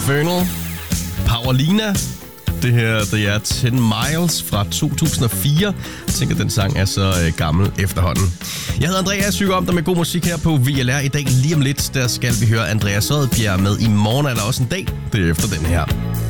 Infernal. Powerlina. Det her, det er 10 Miles fra 2004. Jeg tænker, den sang er så gammel efterhånden. Jeg hedder Andreas, syger om dig med god musik her på VLR i dag. Lige om lidt, der skal vi høre Andreas Odbjerg med I morgen er der også en dag. Det er efter den her.